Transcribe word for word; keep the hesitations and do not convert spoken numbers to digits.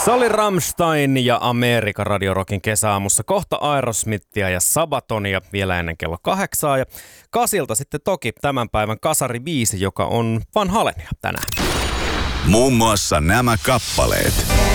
Se oli Rammstein ja Amerika Radio Rockin kesäaamussa. Kohta Aerosmithia ja Sabatonia vielä ennen kello kahdeksaa. Ja kasilta sitten toki tämän päivän Kasari viisi, joka on Van Halenia tänään. Muun muassa nämä kappaleet.